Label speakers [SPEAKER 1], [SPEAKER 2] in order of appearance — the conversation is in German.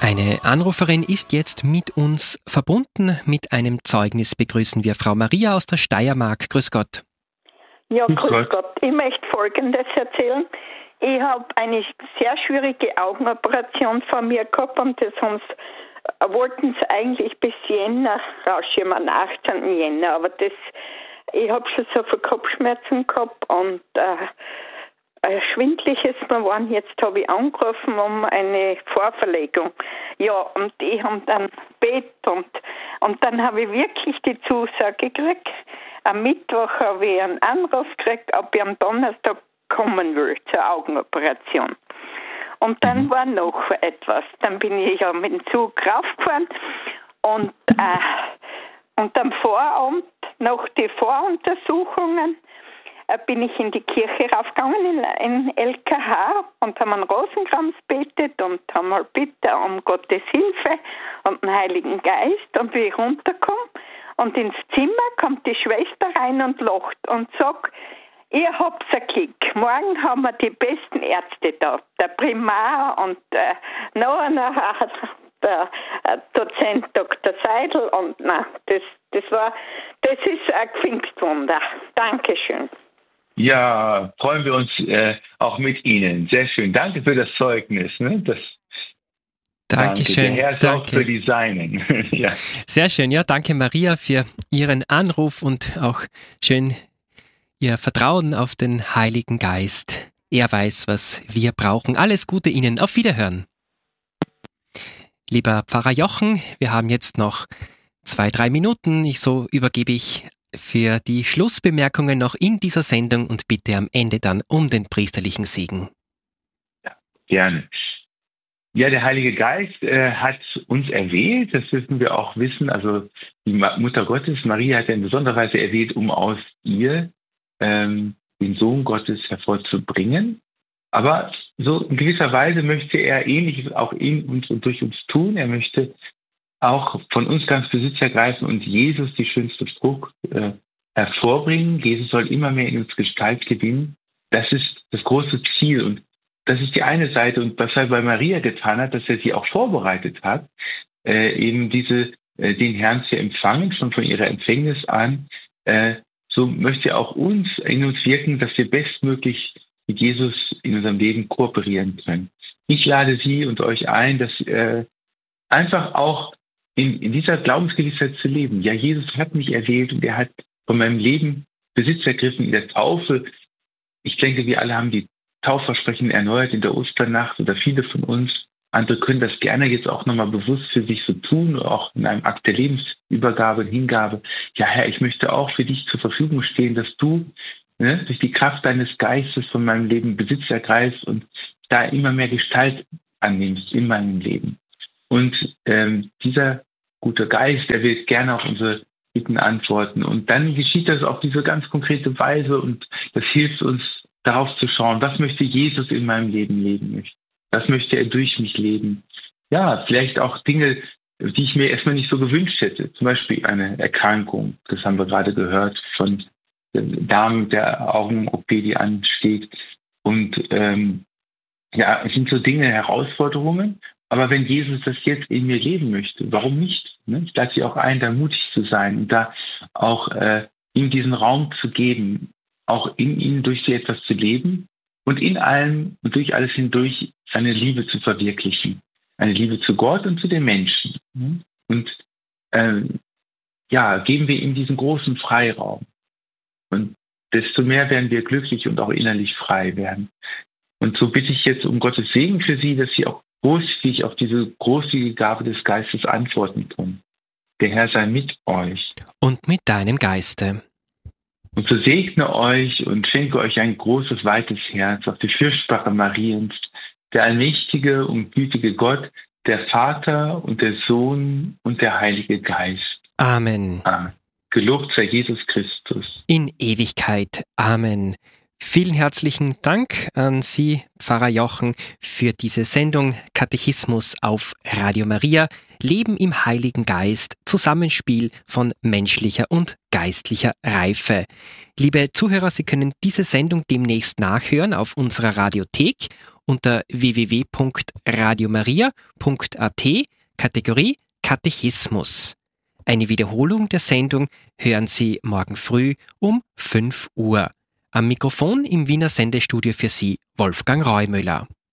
[SPEAKER 1] Eine Anruferin ist jetzt mit uns verbunden. Mit einem Zeugnis begrüßen wir Frau Maria aus der Steiermark. Grüß Gott.
[SPEAKER 2] Ja, grüß Gott. Ich möchte Folgendes erzählen. Ich habe eine sehr schwierige Augenoperation von mir gehabt und wollten sie eigentlich bis Jänner rausschieben, am 18. Jänner. Aber ich habe schon so viel Kopfschmerzen gehabt und schwindlig ist mir geworden. Jetzt habe ich angerufen um eine Vorverlegung. Ja, und ich habe dann gebetet und dann habe ich wirklich die Zusage gekriegt. Am Mittwoch habe ich einen Anruf gekriegt, ob ich am Donnerstag kommen will zur Augenoperation. Und dann war noch etwas. Dann bin ich ja mit dem Zug raufgefahren und am Vorabend, nach den Voruntersuchungen, bin ich in die Kirche raufgegangen, in LKH, und haben einen Rosenkranz betet und haben mal bitte um Gottes Hilfe und den Heiligen Geist. Und wie ich runterkomme und ins Zimmer, kommt die Schwester rein und lacht und sagt, ihr habt's ein Glück. Morgen haben wir die besten Ärzte da. Der Primar und nachher der Dozent Dr. Seidel. Und das ist ein Pfingstwunder. Dankeschön.
[SPEAKER 3] Ja, freuen wir uns auch mit Ihnen. Sehr schön. Danke für das Zeugnis. Ne?
[SPEAKER 1] Dankeschön.
[SPEAKER 3] Der Herr ist auch für die Seinen. Ja.
[SPEAKER 1] Sehr schön. Ja, danke Maria für Ihren Anruf und auch schön Ihr Vertrauen auf den Heiligen Geist. Er weiß, was wir brauchen. Alles Gute Ihnen. Auf Wiederhören. Lieber Pfarrer Jochen, wir haben jetzt noch 2-3 Minuten. So übergebe ich für die Schlussbemerkungen noch in dieser Sendung und bitte am Ende dann um den priesterlichen Segen.
[SPEAKER 3] Ja, gerne. Ja, der Heilige Geist hat uns erwählt, das müssen wir auch wissen. Also die Mutter Gottes, Maria, hat er in besonderer Weise erwählt, um aus ihr den Sohn Gottes hervorzubringen. Aber so in gewisser Weise möchte er Ähnliches auch in uns und durch uns tun. Er möchte auch von uns ganz Besitz ergreifen und Jesus, die schönste Frucht, hervorbringen. Jesus soll immer mehr in uns Gestalt gewinnen. Das ist das große Ziel. Und das ist die eine Seite. Und was er bei Maria getan hat, dass er sie auch vorbereitet hat, eben den Herrn zu empfangen, schon von ihrer Empfängnis an. So möchte er auch in uns wirken, dass wir bestmöglich mit Jesus in unserem Leben kooperieren können. Ich lade Sie und euch ein, dass einfach auch in dieser Glaubensgewissheit zu leben. Ja, Jesus hat mich erwählt und er hat von meinem Leben Besitz ergriffen in der Taufe. Ich denke, wir alle haben die Taufversprechen erneuert in der Osternacht oder viele von uns. Andere können das gerne jetzt auch nochmal bewusst für sich so tun, auch in einem Akt der Lebensübergabe und Hingabe. Ja, Herr, ich möchte auch für dich zur Verfügung stehen, dass du durch die Kraft deines Geistes von meinem Leben Besitz ergreifst und da immer mehr Gestalt annimmst in meinem Leben. Und dieser gute Geist, der wird gerne auf unsere Bitten antworten. Und dann geschieht das auf diese ganz konkrete Weise und das hilft uns, darauf zu schauen, was möchte Jesus in meinem Leben leben? Was möchte er durch mich leben? Ja, vielleicht auch Dinge, die ich mir erstmal nicht so gewünscht hätte. Zum Beispiel eine Erkrankung. Das haben wir gerade gehört von Damen der Augen-OP, die ansteht. Und es sind so Dinge, Herausforderungen. Aber wenn Jesus das jetzt in mir leben möchte, warum nicht? Ne? Ich lade Sie auch ein, da mutig zu sein und da auch ihm diesen Raum zu geben, auch in ihnen durch sie etwas zu leben und in allem und durch alles hindurch seine Liebe zu verwirklichen. Eine Liebe zu Gott und zu den Menschen. Ne? Und geben wir ihm diesen großen Freiraum. Und desto mehr werden wir glücklich und auch innerlich frei werden. Und so bitte ich jetzt um Gottes Segen für Sie, dass Sie auch großzügig auf diese großzügige Gabe des Geistes antworten können. Der Herr sei mit euch.
[SPEAKER 1] Und mit deinem Geiste.
[SPEAKER 3] Und so segne euch und schenke euch ein großes, weites Herz auf die Fürsprache Mariens, der allmächtige und gütige Gott, der Vater und der Sohn und der Heilige Geist.
[SPEAKER 1] Amen.
[SPEAKER 3] Amen. Gelobt sei Jesus Christus.
[SPEAKER 1] In Ewigkeit. Amen. Vielen herzlichen Dank an Sie, Pfarrer Jochen, für diese Sendung Katechismus auf Radio Maria. Leben im Heiligen Geist, Zusammenspiel von menschlicher und geistlicher Reife. Liebe Zuhörer, Sie können diese Sendung demnächst nachhören auf unserer Radiothek unter www.radiomaria.at, Kategorie Katechismus. Eine Wiederholung der Sendung hören Sie morgen früh um 5 Uhr. Am Mikrofon im Wiener Sendestudio für Sie Wolfgang Reumüller.